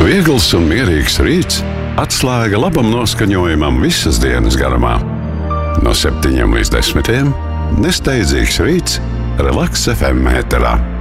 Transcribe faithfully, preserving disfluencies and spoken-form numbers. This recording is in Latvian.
Viegls un mierīgs rīts – atslēga labam noskaņojumam visas dienas garumā. No septiņiem līdz desmitiem – nesteidzīgs rīts Relaks F M ēterā.